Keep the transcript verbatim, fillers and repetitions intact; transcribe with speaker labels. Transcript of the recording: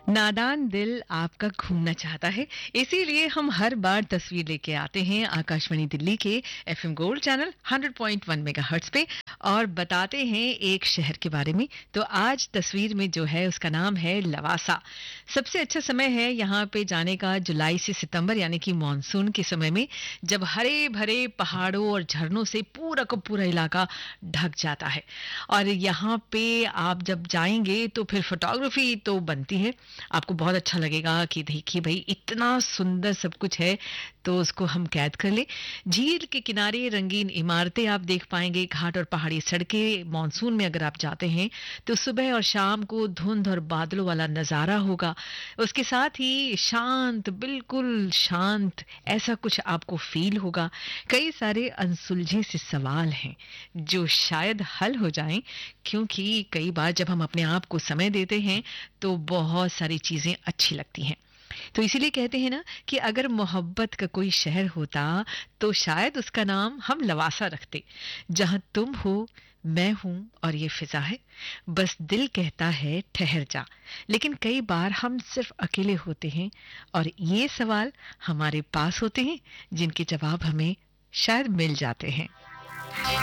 Speaker 1: नादान दिल आपका घूमना चाहता है, इसीलिए हम हर बार तस्वीर लेके आते हैं आकाशवाणी दिल्ली के FM gold channel hundred point one megahertz पे और बताते हैं एक शहर के बारे में। तो आज तस्वीर में जो है उसका नाम है लवासा। सबसे अच्छा समय है यहाँ पे जाने का जुलाई से सितंबर, यानी कि मानसून के समय में, जब हरे भरे पहाड़ों और झरनों से पूरा का पूरा इलाका ढक जाता है। और यहाँ पे आप जब जाएंगे तो फिर फोटोग्राफी तो बनती है, आपको बहुत अच्छा लगेगा कि देखिए भाई इतना सुंदर सब कुछ है, तो उसको हम कैद कर ले। झील के किनारे रंगीन इमारतें आप देख पाएंगे, घाट और पहाड़ी सड़कें। मॉनसून में अगर आप जाते हैं तो सुबह और शाम को धुंध और बादलों वाला नजारा होगा। उसके साथ ही शांत, बिल्कुल शांत ऐसा कुछ आपको फील होगा। कई सारे अनसुलझे से सवाल हैं जो शायद हल हो जाएं, क्योंकि कई बार जब हम अपने आप को समय देते हैं तो बहुत सारी चीजें अच्छी लगती हैं। तो इसीलिए कहते हैं ना कि अगर मोहब्बत का कोई शहर होता तो शायद उसका नाम हम लवासा रखते। जहां तुम हो, मैं हूं और ये फिजा है, बस दिल कहता है ठहर जा। लेकिन कई बार हम सिर्फ अकेले होते हैं और ये सवाल हमारे पास होते हैं जिनके जवाब हमें शायद मिल जाते हैं।